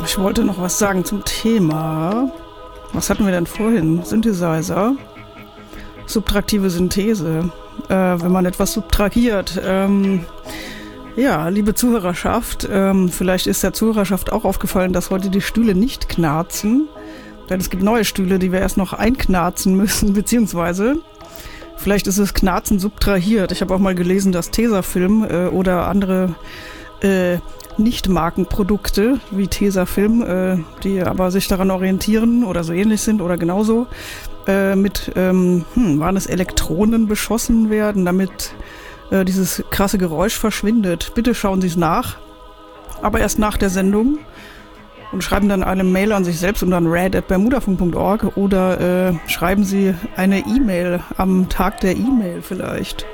Ich wollte noch was sagen zum Thema. Was hatten wir denn vorhin? Synthesizer. Subtraktive Synthese. Wenn man etwas subtrahiert. Ja, liebe Zuhörerschaft, vielleicht ist der Zuhörerschaft auch aufgefallen, dass heute die Stühle nicht knarzen. Denn es gibt neue Stühle, die wir erst noch einknarzen müssen, beziehungsweise vielleicht ist es Knarzen subtrahiert. Ich habe auch mal gelesen, dass Tesafilm oder andere Nicht-Markenprodukte wie Tesafilm, die aber sich daran orientieren oder so ähnlich sind oder genauso, mit waren es Elektronen beschossen werden, damit dieses krasse Geräusch verschwindet. Bitte schauen Sie es nach, aber erst nach der Sendung und schreiben dann eine Mail an sich selbst und dann rad@bermudafunk.org oder schreiben Sie eine E-Mail am Tag der E-Mail vielleicht.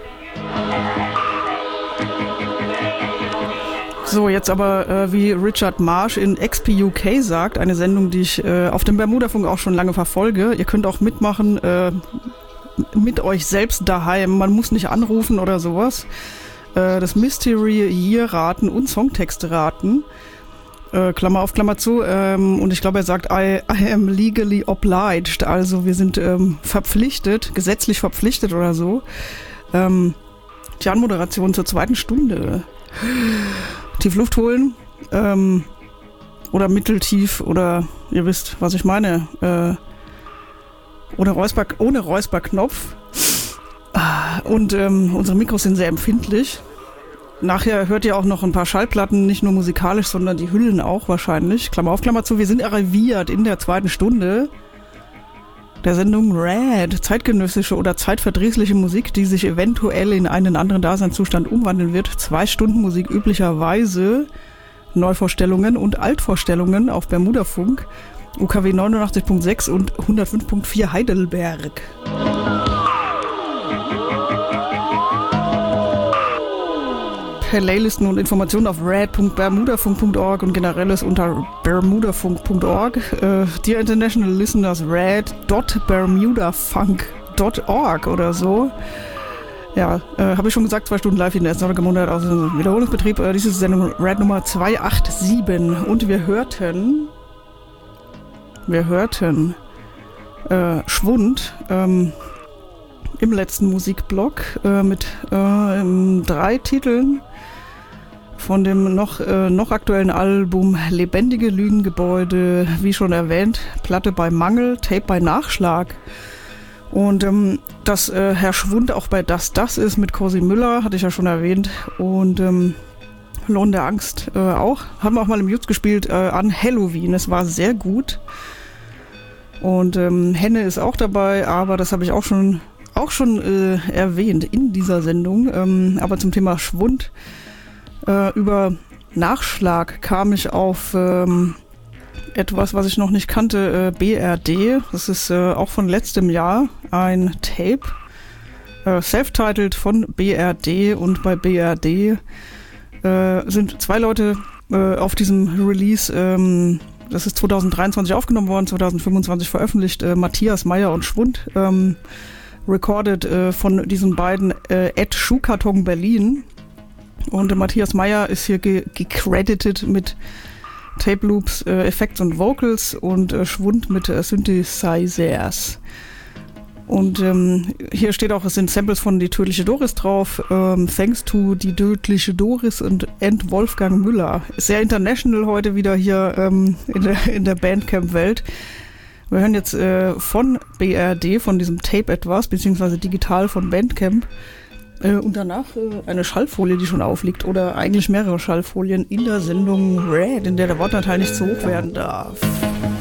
So, jetzt aber, wie Richard Marsh in XPUK sagt, eine Sendung, die ich auf dem Bermudafunk auch schon lange verfolge. Ihr könnt auch mitmachen, mit euch selbst daheim. Man muss nicht anrufen oder sowas. Das Mystery Year raten und Songtexte raten. Klammer auf, Klammer zu. Und ich glaube, er sagt, I am legally obliged. Also wir sind verpflichtet, gesetzlich verpflichtet oder so. Die Anmoderation zur zweiten Stunde. Tief Luft holen. Oder mitteltief. Oder ihr wisst, was ich meine. Ohne Räusperknopf. Und unsere Mikros sind sehr empfindlich. Nachher hört ihr auch noch ein paar Schallplatten, nicht nur musikalisch, sondern die Hüllen auch wahrscheinlich. Klammer auf, Klammer zu. Wir sind arriviert in der zweiten Stunde der Sendung Rad. Zeitgenössische oder zeitverdrießliche Musik, die sich eventuell in einen anderen Daseinszustand umwandeln wird. 2 Stunden Musik üblicherweise. Neuvorstellungen und Altvorstellungen auf Bermudafunk. UKW 89.6 und 105.4 Heidelberg. Playlisten und Informationen auf rad.bermudafunk.org und generelles unter bermudafunk.org. Dear International Listeners, rad.bermudafunk.org oder so. Ja, habe ich schon gesagt, 2 Stunden live in der ersten Monat aus dem Wiederholungsbetrieb. Dies ist Sendung Rad Nummer 287 und wir hörten Schwund im letzten Musikblock mit 3 Titeln von dem noch aktuellen Album Lebendige Lügengebäude, wie schon erwähnt, Platte bei Mangel, Tape bei Nachschlag. Und dass Herr Schwund auch bei Das ist mit Cosi Müller, hatte ich ja schon erwähnt, und Lohn der Angst auch. Haben wir auch mal im Jutz gespielt an Halloween. Es war sehr gut. Und Henne ist auch dabei, aber das habe ich auch schon erwähnt in dieser Sendung. Aber zum Thema Schwund über Nachschlag kam ich auf etwas, was ich noch nicht kannte, BRD. Das ist auch von letztem Jahr ein Tape, self-titled von BRD, und bei BRD sind 2 Leute auf diesem Release, das ist 2023 aufgenommen worden, 2025 veröffentlicht, Matthias Meyer und Schwund, recorded von diesen beiden Schuhkarton Berlin. Und Matthias Meyer ist hier gecredited mit Tape Loops, Effects und Vocals, und Schwund mit Synthesizers. Und hier steht auch, es sind Samples von Die tödliche Doris drauf, thanks to Die tödliche Doris und Wolfgang Müller. Sehr international heute wieder hier in der Bandcamp-Welt. Wir hören jetzt von BRD, von diesem Tape etwas, beziehungsweise digital von Bandcamp. Und danach eine Schallfolie, die schon aufliegt, oder eigentlich mehrere Schallfolien in der Sendung Red, in der der Wortanteil nicht zu hoch werden darf.